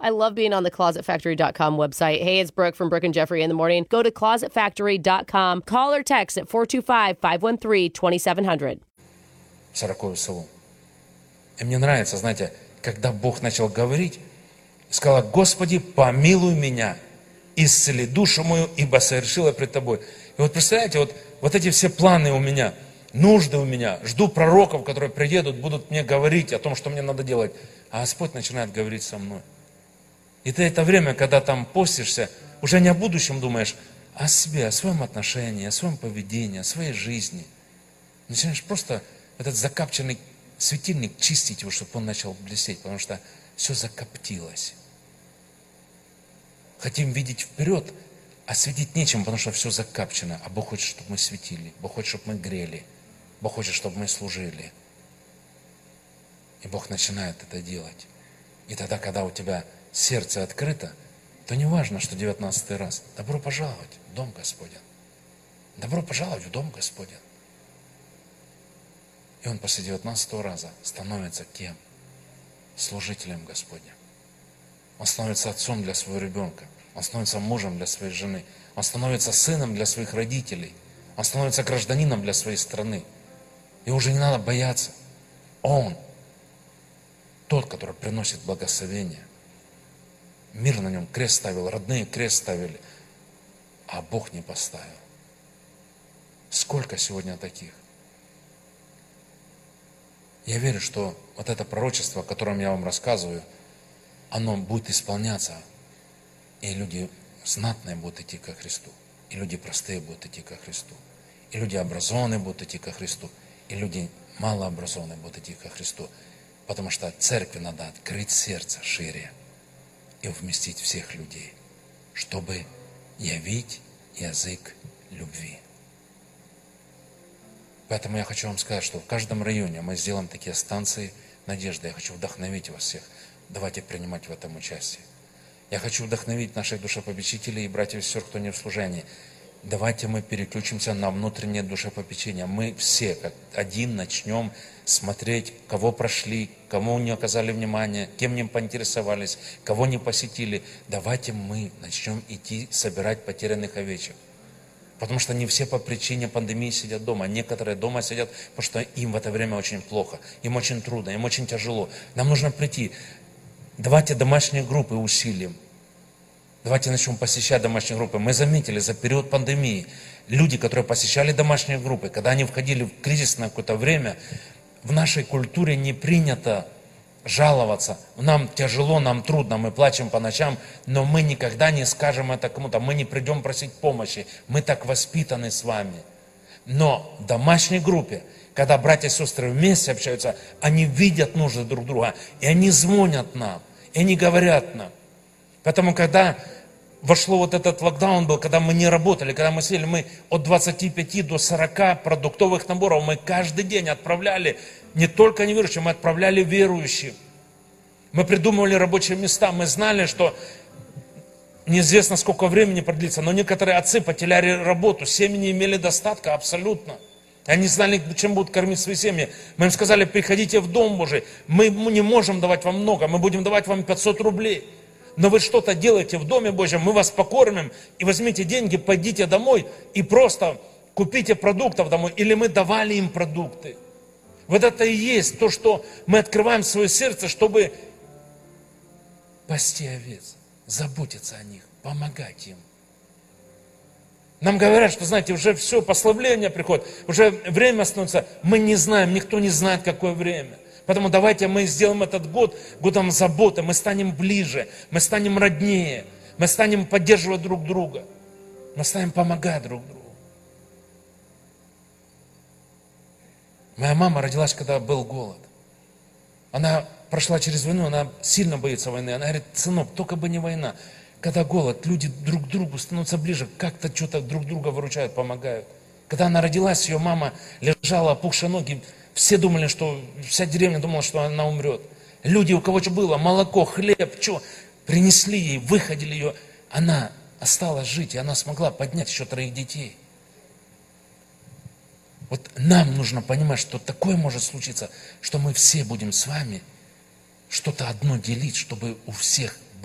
I love being on the ClosetFactory.com website. Hey, it's Brooke from Brooke and Jeffrey in the morning. Go to ClosetFactory.com. Call or text at 425-513-2700. 40-й Псалом. И мне нравится, знаете, когда Бог начал говорить, сказал: «Господи, помилуй меня, исцели душу мою, ибо совершила пред Тобой». И вот представляете, вот эти все планы у меня, нужды у меня, жду пророков, которые приедут, будут мне говорить о том, что мне надо делать. А Господь начинает говорить со мной. И ты это время, когда там постишься, уже не о будущем думаешь, а о себе, о своем отношении, о своем поведении, о своей жизни. Начинаешь просто этот закапченный светильник чистить его, чтобы он начал блестеть, потому что все закоптилось. Хотим видеть вперед, а светить нечем, потому что все закапчено. А Бог хочет, чтобы мы светили, Бог хочет, чтобы мы грели, Бог хочет, чтобы мы служили. И Бог начинает это делать. И тогда, когда у тебя сердце открыто, то не важно, что 19-й раз. Добро пожаловать в Дом Господень. Добро пожаловать в Дом Господень. И он после 19-го раза становится кем? Служителем Господним. Он становится отцом для своего ребенка. Он становится мужем для своей жены. Он становится сыном для своих родителей. Он становится гражданином для своей страны. И уже не надо бояться. Он тот, который приносит благословение. Мир на нем крест ставил, родные крест ставили, а Бог не поставил. Сколько сегодня таких? Я верю, что вот это пророчество, о котором я вам рассказываю, оно будет исполняться, и люди знатные будут идти ко Христу, и люди простые будут идти ко Христу, и люди образованные будут идти ко Христу, и люди малообразованные будут идти ко Христу, потому что церкви надо открыть сердце шире и вместить всех людей, чтобы явить язык любви. Поэтому я хочу вам сказать, что в каждом районе мы сделаем такие станции надежды. Я хочу вдохновить вас всех. Давайте принимать в этом участие. Я хочу вдохновить наших душепопечителей и братьев и сестер, кто не в служении. Давайте мы переключимся на внутреннее душепопечение. Мы все, как один, начнем смотреть, кого прошли, кому не оказали внимания, кем не поинтересовались, кого не посетили. Давайте мы начнем идти собирать потерянных овечек. Потому что не все по причине пандемии сидят дома. Некоторые дома сидят, потому что им в это время очень плохо, им очень трудно, им очень тяжело. Нам нужно прийти. Давайте домашние группы усилим. Давайте начнем посещать домашние группы. Мы заметили за период пандемии, люди, которые посещали домашние группы, когда они входили в кризисное какое-то время, в нашей культуре не принято жаловаться. Нам тяжело, нам трудно, мы плачем по ночам, но мы никогда не скажем это кому-то, мы не придем просить помощи. Мы так воспитаны с вами. Но в домашней группе, когда братья и сестры вместе общаются, они видят нужды друг друга, и они звонят нам, и они говорят нам. Поэтому, когда вошло вот этот локдаун был, когда мы не работали, когда мы сидели, мы от 25 до 40 продуктовых наборов мы каждый день отправляли, не только неверующим, мы отправляли верующим. Мы придумывали рабочие места, мы знали, что неизвестно сколько времени продлится, но некоторые отцы потеряли работу, семьи не имели достатка абсолютно. Они знали, чем будут кормить свои семьи. Мы им сказали: приходите в Дом Божий, мы не можем давать вам много, мы будем давать вам 500 рублей. Но вы что-то делаете в Доме Божьем, мы вас покормим, и возьмите деньги, пойдите домой и просто купите продуктов домой. Или мы давали им продукты. Вот это и есть то, что мы открываем свое сердце, чтобы пасти овец, заботиться о них, помогать им. Нам говорят, что, знаете, уже все, пославление приходит, уже время становится, мы не знаем, никто не знает, какое время. Поэтому давайте мы сделаем этот год годом заботы, мы станем ближе, мы станем роднее, мы станем поддерживать друг друга, мы станем помогать друг другу. Моя мама родилась, когда был голод. Она прошла через войну, она сильно боится войны. Она говорит: сынок, только бы не война. Когда голод, люди друг к другу становятся ближе, как-то что-то друг друга выручают, помогают. Когда она родилась, ее мама лежала, опухшие ноги. Все думали, что, вся деревня думала, что она умрет. Люди, у кого что было, молоко, хлеб, что, принесли ей, выходили ее. Она осталась жить, и она смогла поднять еще 3 детей. Вот нам нужно понимать, что такое может случиться, что мы все будем с вами что-то одно делить, чтобы у всех